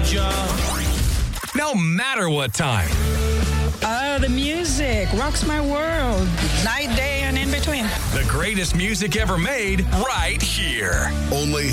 No matter what time. The music rocks my world. Night, day, and in between. The greatest music ever made right here. Only